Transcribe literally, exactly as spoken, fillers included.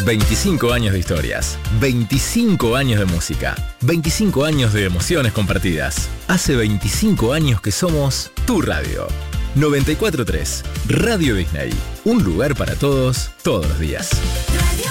veinticinco años de historias, veinticinco años de música, veinticinco años de emociones compartidas. Hace veinticinco años que somos tu radio. noventa y cuatro punto tres, Radio Disney. Un lugar para todos, todos los días.